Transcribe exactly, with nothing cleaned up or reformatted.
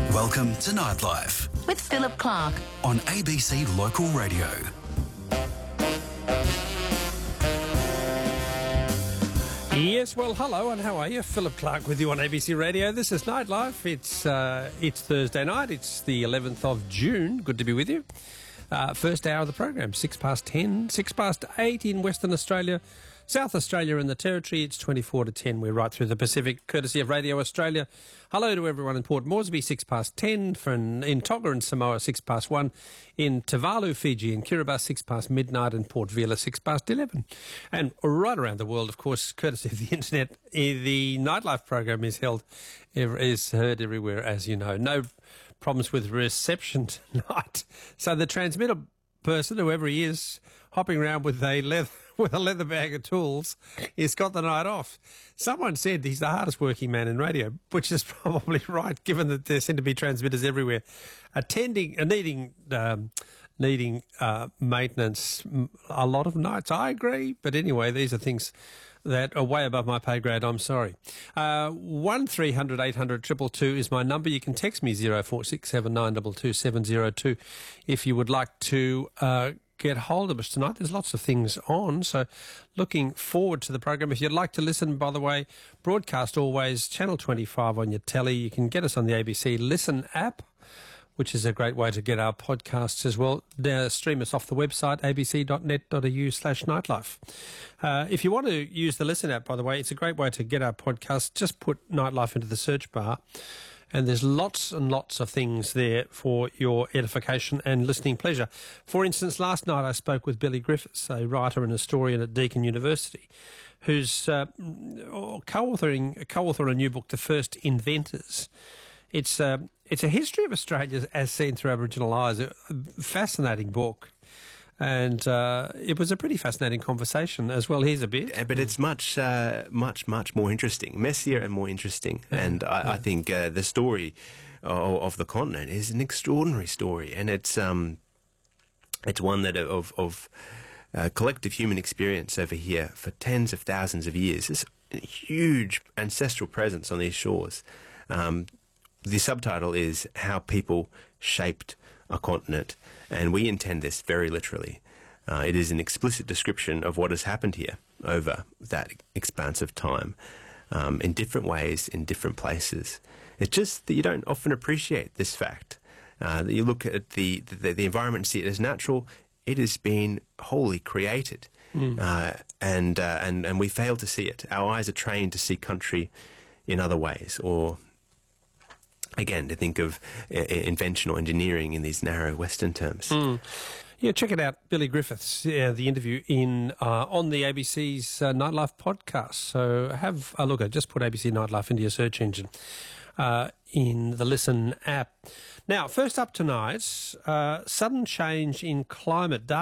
Welcome to Nightlife with Philip Clark on A B C Local Radio. Yes, well, hello and how are you? Philip Clark with you on A B C Radio. This is Nightlife. It's uh, it's Thursday night. It's the eleventh of June. Good to be with you. Uh, first hour of the program, six past ten, six past eight in Western Australia, South Australia and the Territory. It's twenty-four to ten. We're right through the Pacific, courtesy of Radio Australia. Hello to everyone in Port Moresby, six past ten. For in, in Tonga and Samoa, six past one. In Tuvalu, Fiji and Kiribati, six past midnight. And Port Vila, six past eleven. And right around the world, of course, courtesy of the internet, the Nightlife program is held, is heard everywhere, as you know. No problems with reception tonight. So the transmitter person, whoever he is, hopping around with a leather with a leather bag of tools, he's got the night off. Someone said he's the hardest working man in radio, which is probably right, given that there seem to be transmitters everywhere. Attending, uh, needing, um, needing uh, maintenance a lot of nights. I agree, but anyway, these are things that are way above my pay grade. I'm sorry. Uh, one three hundred eight hundred two two two is my number. You can text me zero four six seven nine two two seven zero two if you would like to uh, get hold of us tonight. There's lots of things on, so looking forward to the program. If you'd like to listen, by the way, broadcast always, Channel twenty-five on your telly. You can get us on the A B C Listen app, which is a great way to get our podcasts as well. Uh, stream us off the website, abc.net.au slash nightlife. Uh, if you want to use the Listen app, by the way, it's a great way to get our podcast. Just put Nightlife into the search bar, and there's lots and lots of things there for your edification and listening pleasure. For instance, last night I spoke with Billy Griffiths, a writer and historian at Deakin University, who's uh, co-authoring, co-authoring a new book, The First Inventors. It's uh, it's a history of Australia as seen through Aboriginal eyes. A fascinating book. And uh, it was a pretty fascinating conversation as well. Here's a bit. Yeah, but it's much, uh, much, much more interesting, messier and more interesting. Yeah. And I, yeah. I think uh, the story of, of the continent is an extraordinary story, and it's um, it's one that of of uh, collective human experience over here for tens of thousands of years. This huge ancestral presence on these shores. Um, the subtitle is How People Shaped a Continent, and we intend this very literally. Uh, it is an explicit description of what has happened here over that expanse of time, um, in different ways, in different places. It's just that you don't often appreciate this fact. Uh, that you look at the, the, the environment and see it as natural. It has been wholly created, mm. uh, and, uh, and, and we fail to see it. Our eyes are trained to see country in other ways, or again, to think of uh, invention or engineering in these narrow Western terms. Mm. Yeah, check it out, Billy Griffiths, uh, the interview in uh, on the A B C's uh, Nightlife podcast. So have a look at it. Just put A B C Nightlife into your search engine uh, in the Listen app. Now, first up tonight, uh, sudden change in climate.